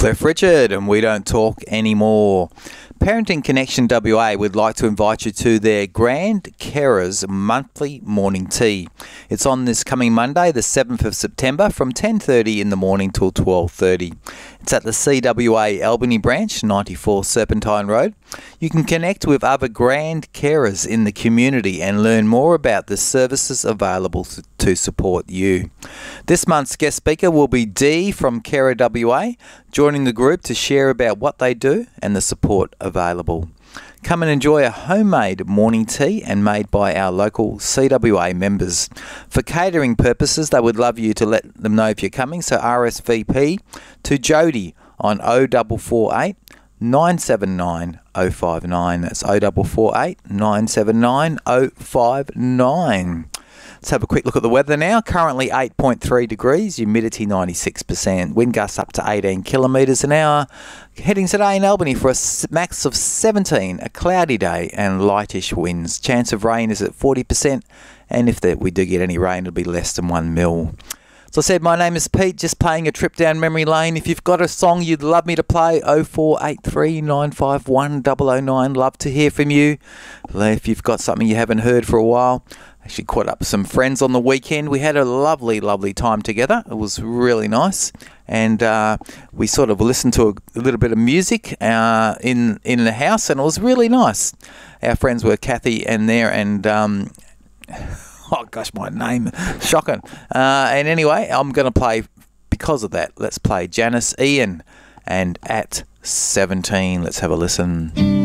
Cliff Richard, and we don't talk anymore. Parenting Connection WA would like to invite you to their Grand Carers monthly morning tea. It's on this coming Monday, the 7th of September, from 10:30 in the morning till 12:30. It's at the CWA Albany branch, 94 Serpentine Road. You can connect with other Grand Carers in the community and learn more about the services available to support you. This month's guest speaker will be Dee from Carer WA, joining the group to share about what they do and the support available. Come and enjoy a homemade morning tea and made by our local CWA members. For catering purposes, they would love you to let them know if you're coming, so RSVP to Jody on 0448 979 059. That's 0448 979 059. Let's have a quick look at the weather now. Currently 8.3 degrees, humidity 96%, wind gusts up to 18 kilometres an hour. Heading today in Albany for a max of 17, a cloudy day and lightish winds. Chance of rain is at 40%, and if we do get any rain, it'll be less than 1 mil. So I said, my name is Pete, just playing a trip down memory lane. If you've got a song you'd love me to play, 0483 951 009. Love to hear from you. If you've got something you haven't heard for a while. Actually caught up with some friends on the weekend. We had a lovely, lovely time together. It was really nice. And we sort of listened to a little bit of music in the house, and it was really nice. Our friends were Kathy and oh gosh, my name, shocking. And anyway, I'm going to play, because of that, let's play Janice Ian and At 17. Let's have a listen.